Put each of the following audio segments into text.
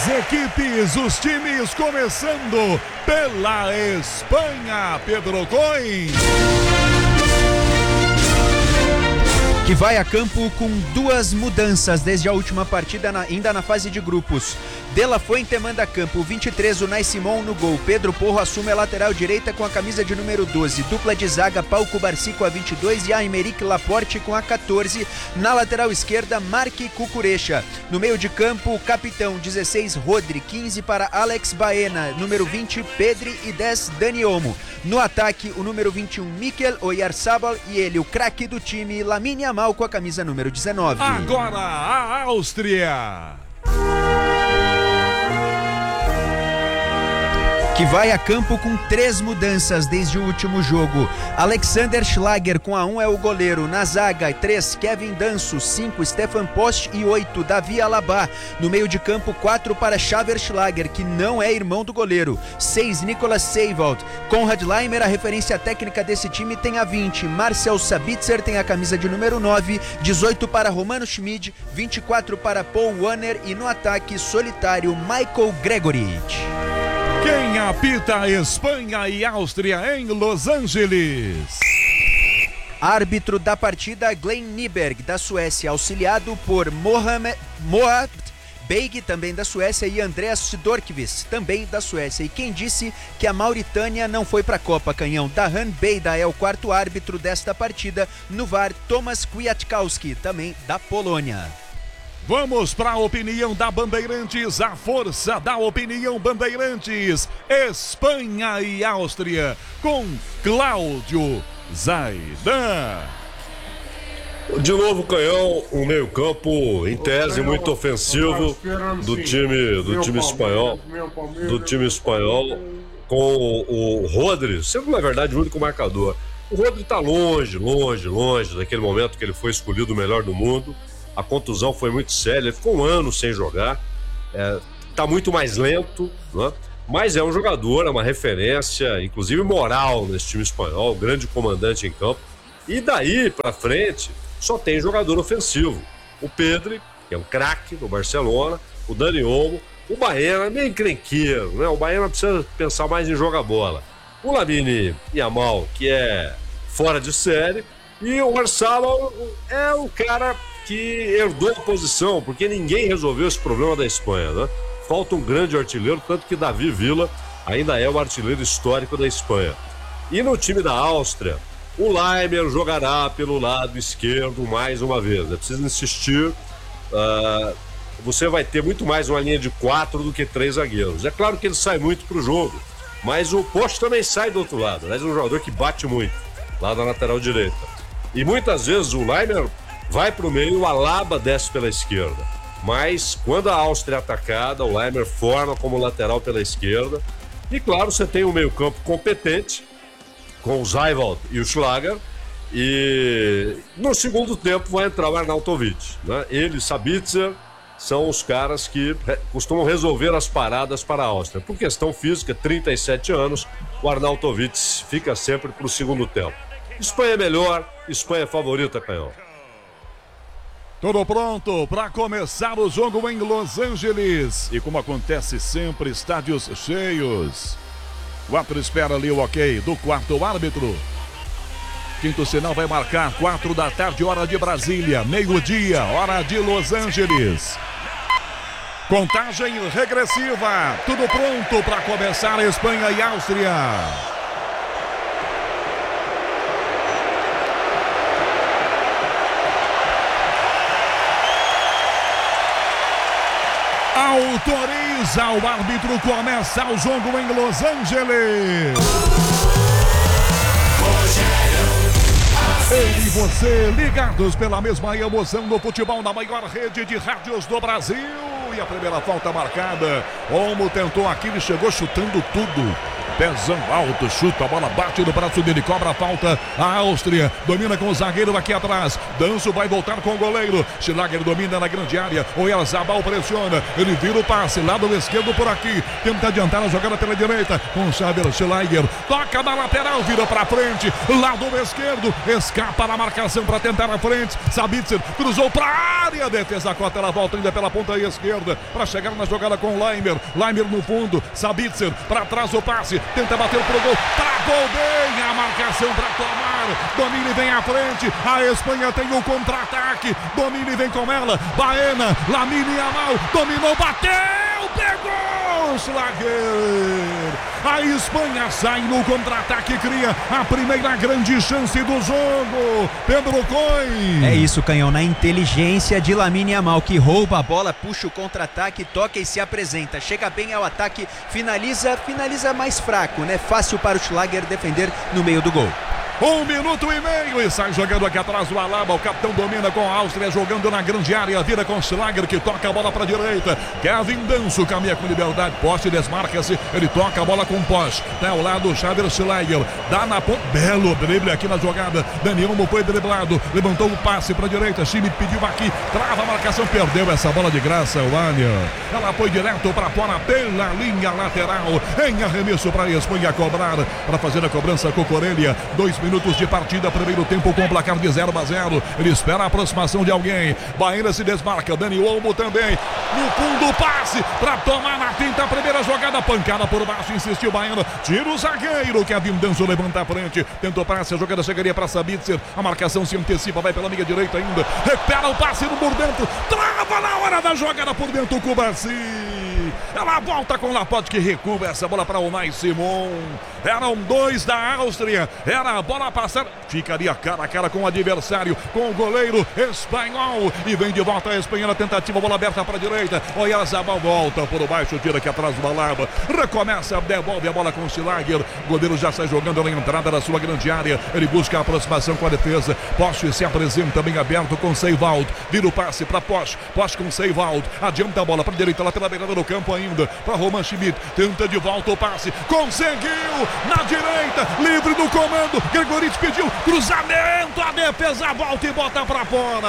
As equipes, os times começando pela Espanha, Pedro Coin. Que vai a campo com 2 mudanças desde a última partida, ainda na fase de grupos. De La Fuente manda a campo, 23, Unai Simon no gol. Pedro Porro assume a lateral direita com a camisa de número 12. Dupla de zaga, Pau Cubarci com a 22 e a Aymeric Laporte com a 14. Na lateral esquerda, Marc Cucurecha. No meio de campo, o capitão, 16, Rodri, 15 para Alex Baena, número 20, Pedri e 10, Dani Olmo. No ataque, o número 21, Mikel Oyarzabal e ele, o craque do time, Lamine Yamal com a camisa número 19. Agora a Áustria. Que vai a campo com 3 mudanças desde o último jogo. Alexander Schlager com a 1 é o goleiro. Na zaga, 3, Kevin Danso, 5, Stefan Post e 8, Davi Alaba. No meio de campo, 4 para Xaver Schlager, que não é irmão do goleiro. 6, Nicolas Seiwald. Konrad Laimer, a referência técnica desse time, tem a 20. Marcel Sabitzer tem a camisa de número 9. 18 para Romano Schmid, 24 para Paul Wanner e no ataque, solitário, Michael Gregoritch. Quem apita Espanha e Áustria em Los Angeles? Árbitro da partida, Glenn Nyberg, da Suécia, auxiliado por Mohamed Beig, também da Suécia, e Andreas Dorkvist, também da Suécia. E quem disse que a Mauritânia não foi para a Copa, canhão? Dahan Beida é o 4º árbitro desta partida. No VAR, Tomasz Kwiatkowski, também da Polônia. Vamos para a opinião da Bandeirantes, a força da opinião Bandeirantes, Espanha e Áustria, com Cláudio Zaidan. De novo, canhão, um meio-campo em tese muito ofensivo do time espanhol, com o Rodri, sendo na verdade o único marcador. O Rodri está longe daquele momento que ele foi escolhido o melhor do mundo. A contusão foi muito séria, ele ficou um ano sem jogar, tá muito mais lento, né? Mas é um jogador, é uma referência, inclusive moral nesse time espanhol, grande comandante em campo. E daí pra frente, só tem jogador ofensivo. O Pedri, que é um craque do Barcelona, o Dani Olmo, o Baena, meio encrenqueiro, né? O Baena precisa pensar mais em jogar bola. O Lamine Yamal, que é fora de série, e o Oyarzabal é o cara que herdou a posição, porque ninguém resolveu esse problema da Espanha, né? Falta um grande artilheiro, tanto que Davi Villa ainda é o artilheiro histórico da Espanha. E no time da Áustria, o Laimer jogará pelo lado esquerdo mais uma vez. É preciso insistir. Você vai ter muito mais uma linha de 4 do que 3 zagueiros. É claro que ele sai muito pro jogo, mas o Post também sai do outro lado. Aliás, é um jogador que bate muito lá na lateral direita. E muitas vezes o Laimer vai para o meio, o Alaba desce pela esquerda. Mas quando a Áustria é atacada, o Laimer forma como lateral pela esquerda. E claro, você tem um meio-campo competente, com o Seiwald e o Schlager. E no segundo tempo vai entrar o Arnautovic, né? Ele e Sabitzer são os caras que costumam resolver as paradas para a Áustria. Por questão física, 37 anos, o Arnautovic fica sempre para o segundo tempo. Espanha é melhor, Espanha é favorita, canhão. Tudo pronto para começar o jogo em Los Angeles. E como acontece sempre, estádios cheios. 4 espera ali o ok do 4º árbitro. Quinto sinal vai marcar 4 da tarde, hora de Brasília. Meio-dia, hora de Los Angeles. Contagem regressiva. Tudo pronto para começar Espanha e Áustria. Autoriza o árbitro, começa o jogo em Los Angeles. Eu e você ligados pela mesma emoção no futebol na maior rede de rádios do Brasil. E a primeira falta marcada. Olmo tentou aqui, ele chegou chutando tudo. pezão alto, chuta, a bola bate no braço dele, cobra a falta. A Áustria domina com o zagueiro aqui atrás. Danço vai voltar com o goleiro. Schlager domina na grande área. Oyarzabal pressiona. Ele vira o passe, lado esquerdo por aqui. Tenta adiantar a jogada pela direita. Com o Xavier Schlager. Toca na lateral, vira pra frente. Lado esquerdo. Escapa na marcação para tentar a frente. Sabitzer cruzou pra área. Defesa cota, ela volta ainda pela ponta esquerda para chegar na jogada com o Leimer. Leimer no fundo. Sabitzer para trás o passe. Tenta bater pro gol. Travou bem a marcação para tomar. Domine vem à frente. A Espanha tem um contra-ataque. Domine vem com ela. Baena. Lamine Yamal. Dominou, bateu. Pegou. Schlager. A Espanha sai no contra-ataque. Cria a primeira grande chance do jogo. Pedro Coin. É isso, Canhão. Na inteligência de Lamine Yamal, que rouba a bola, puxa o contra-ataque, toca e se apresenta. Chega bem ao ataque, finaliza mais fraco, né? Fácil para o Schlager defender no meio do gol. 1 minuto e meio e sai jogando aqui atrás o Alaba. O capitão domina com a Áustria, jogando na grande área. Vira com o Schlager, que toca a bola para a direita. Kevin Danso caminha com liberdade. Poste desmarca-se. Ele toca a bola com o Posch. Tá ao lado o Xavier Schlager. Dá na ponta. Belo drible aqui na jogada. Dani Olmo foi driblado. Levantou o passe para a direita. Schmidt pediu aqui. Trava a marcação. Perdeu essa bola de graça. O Ania. Ela foi direto para fora pela linha lateral. Em arremesso para a Espanha cobrar. Para fazer a cobrança com Corellia. 2 minutos de partida, primeiro tempo com o placar de 0-0. Ele espera a aproximação de alguém. Baena se desmarca, Dani Olmo também. No fundo, passe para tomar na tinta a primeira jogada. Pancada por baixo, insistiu Baena. Tira o zagueiro, Kevin Danso levanta a frente. Tentou passe, a jogada chegaria para Sabitzer. A marcação se antecipa, vai pela meia direita ainda. Recupera o passe no por dentro. Trava na hora da jogada por dentro, Cubarci. Ela volta com o Laporte, que recua essa bola para o Unai Simon. Eram 2 da Áustria. Era a bola passar. Ficaria cara a cara com o adversário, com o goleiro espanhol. E vem de volta a Espanha na tentativa. Bola aberta para a direita. Oyarzabal volta por baixo, tira aqui atrás do Alaba. Recomeça, devolve a bola com o Schlager. O goleiro já sai jogando na entrada da sua grande área. Ele busca a aproximação com a defesa. Posch se apresenta bem aberto com Seiwald. Vira o passe para Posch. Posch com Seiwald. Adianta a bola para a direita, lá pela beirada do campo ainda. Para Roman Schmidt. Tenta de volta o passe. Conseguiu! Na direita, livre do comando. Gregorich pediu cruzamento. A defesa volta e bota para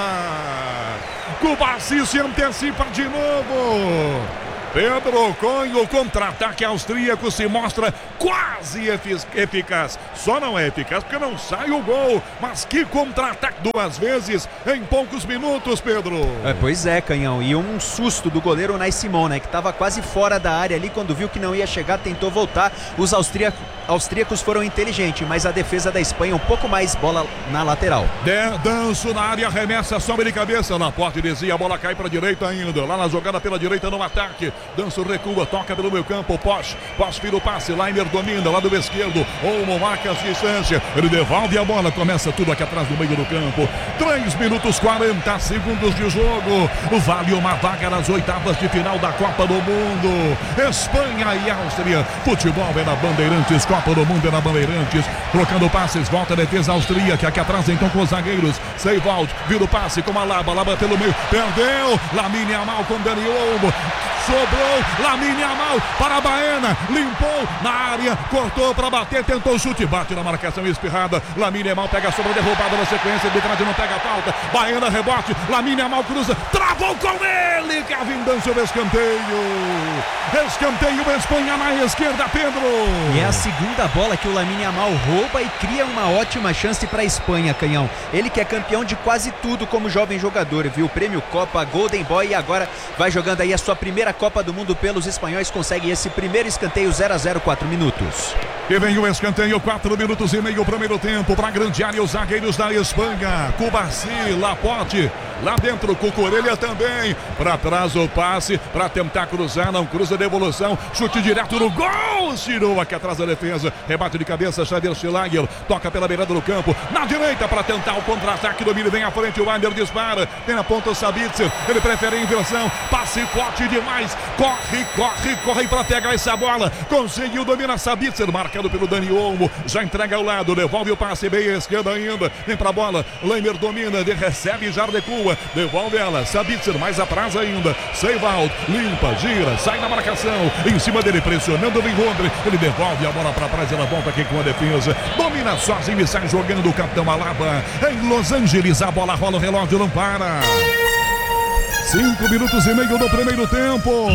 fora. Cubarci se antecipa de novo. Pedro Coin, o contra-ataque austríaco se mostra quase eficaz. Só não é eficaz porque não sai o gol. Mas que contra-ataque 2 vezes em poucos minutos, Pedro. Pois é, Canhão. E um susto do goleiro Unai Simon, né? Que estava quase fora da área ali. Quando viu que não ia chegar, tentou voltar. Os austríacos foram inteligentes, mas a defesa da Espanha um pouco mais bola na lateral. Danço na área, arremessa, sobe de cabeça. Laporte desvia, a bola cai para a direita ainda. Lá na jogada pela direita no ataque. Danço recua, toca pelo meio campo. Posch vira o passe. Leimer domina, lado esquerdo. Olmo marca a distância. Ele devolve a bola. Começa tudo aqui atrás do meio do campo. 3 minutos 40 segundos de jogo. Vale uma vaga nas oitavas de final da Copa do Mundo. Espanha e Áustria. Futebol é na Bandeirantes. Copa do Mundo é na Bandeirantes. Trocando passes. Volta a defesa austríaca. Aqui atrás então com os zagueiros. Seiwald vira o passe com a Alaba. Alaba pelo meio. Perdeu. Lamine Yamal com Dani Olmo. Sobrou, Lamine Yamal para a Baena, limpou na área, cortou para bater, tentou o chute, bate na marcação espirrada. Lamine Yamal pega a sobra, derrubada na sequência, Bitrade não pega a falta. Baena rebote, Lamine Yamal cruza, travou com ele, Kevin Danso, escanteio, Espanha na esquerda, Pedro. E é a segunda bola que o Lamine Yamal rouba e cria uma ótima chance para a Espanha, Canhão. Ele que é campeão de quase tudo como jovem jogador, viu? Prêmio Copa, Golden Boy, e agora vai jogando aí a sua primeira Copa do Mundo pelos espanhóis. Consegue esse primeiro escanteio, 0-0, 4 minutos. E vem o escanteio, 4 minutos e meio, primeiro tempo, para a grande área, os zagueiros da Espanha. Cubarci, Laporte, lá dentro, Cucurella também. Para trás o passe, para tentar cruzar, não cruza, devolução, chute direto no gol, tirou aqui atrás da defesa. defesa. Rebate de cabeça, Xavier Schlager. Toca pela beirada do campo. Na direita para tentar o contra-ataque. Domínio vem à frente. O Wander dispara. Tem na ponta o Sabitzer. Ele prefere a inversão. Passe forte demais. Corre para pegar essa bola. Conseguiu dominar Sabitzer. Marcado pelo Dani Olmo. Já entrega ao lado. Devolve o passe. Bem à esquerda ainda. Vem para a bola. Leimer domina. Recebe. Já recua. Devolve ela. Sabitzer mais atrás ainda. Seivaldo. Limpa. Gira. Sai da marcação. Em cima dele. Pressionando. Vem Rodri. Ele devolve a bola para trás. Ela volta aqui com a defesa. Domina sozinho e sai jogando o capitão Alaba. Em Los Angeles. A bola rola. O relógio não para. 5 minutos e meio do primeiro tempo.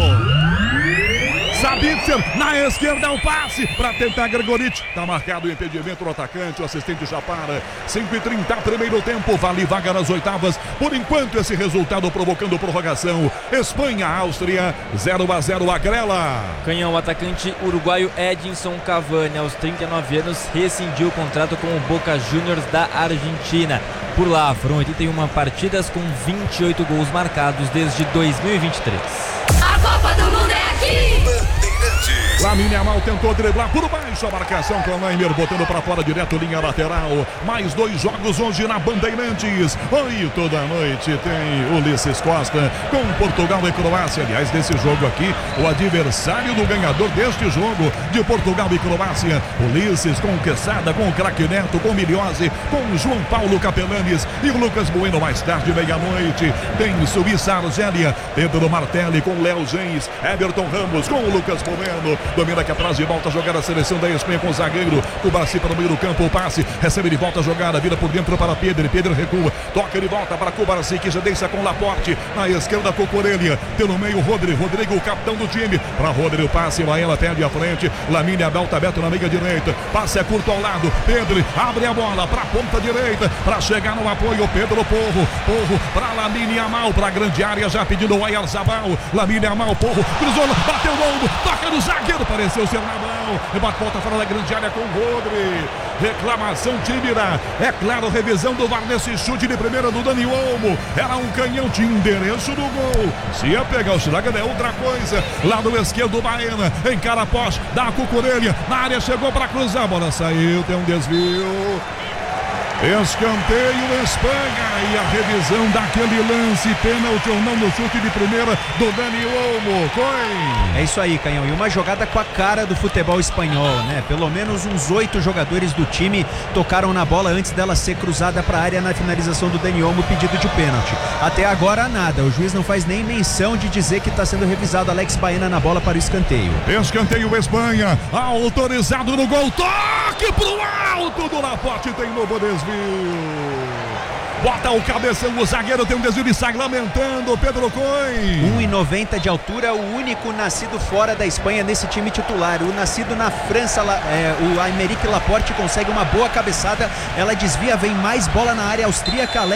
Sabitzer na esquerda, o passe para tentar Gregorich. Tá marcado o impedimento no atacante, o assistente já para. 5:30, primeiro tempo, vale vaga nas oitavas. Por enquanto, esse resultado provocando prorrogação. Espanha, Áustria, 0-0 a Grela. Canhão, o atacante uruguaio Edinson Cavani, aos 39 anos, rescindiu o contrato com o Boca Juniors da Argentina. Por lá, foram 81 partidas com 28 gols marcados desde 2023. A Copa do Mundo é aqui! Lamine Yamal tentou driblar por baixo a marcação com o Leimer, botando para fora direto, linha lateral. Mais 2 jogos hoje na Bandeirantes. 8 da noite tem Ulisses Costa com Portugal e Croácia. Aliás, desse jogo aqui, o adversário do ganhador deste jogo de Portugal e Croácia. Ulisses com Quesada, com o craque Neto, com Miliose, com João Paulo Capelanes e o Lucas Bueno. Mais tarde, meia-noite, tem Suíça, Argélia, Pedro Martelli com Léo Gens, Everton Ramos com o Lucas Bueno. Domina aqui atrás de volta a jogada a seleção da Espanha com o zagueiro. O Barci para o meio do campo, o passe. Recebe de volta a jogada, vira por dentro para Pedro. Pedro recua, toca de volta para Cubarci, que já deixa com Laporte. Na esquerda, Cucurella. Pelo meio, Rodrigo, o capitão do time. Para Rodrigo, o passe, Maela perde a frente. Lamine Yamal tá aberto na meia direita. Passe é curto ao lado. Pedro abre a bola para a ponta direita. Para chegar no apoio, Pedro Porro. Porro para Lamine Yamal, para a grande área, já pedindo o Oyarzabal. Lamine Yamal, Porro, cruzou, bateu o ombro, toca no zagueiro. Pareceu ser na mão. Rebate, volta fora da grande área com o Rodri. Reclamação tímida. É claro, revisão do VAR nesse chute de primeira do Dani Olmo. Era um canhão de endereço do gol. Se ia pegar o Schlager é outra coisa. Lado esquerdo, Baena. Encara a poste, dá a Cucurella. Na área, chegou para cruzar. A bola saiu, tem um desvio. Escanteio, Espanha, e a revisão daquele lance, pênalti ou não no chute de primeira do Dani Olmo. É isso aí, Canhão, e uma jogada com a cara do futebol espanhol, né? Pelo menos uns 8 jogadores do time tocaram na bola antes dela ser cruzada para a área na finalização do Dani Olmo, pedido de pênalti. Até agora nada, o juiz não faz nem menção de dizer que está sendo revisado. Alex Baena na bola para o escanteio. Escanteio, Espanha, autorizado no gol, toque pro alto do Laporte, tem novo desvio. Bota o cabeção, o zagueiro tem um desvio e sai lamentando, Pedro Coin. 1,90 de altura, o único nascido fora da Espanha nesse time titular. O nascido na França, o Aymeric Laporte consegue uma boa cabeçada, ela desvia, vem mais bola na área austríaca.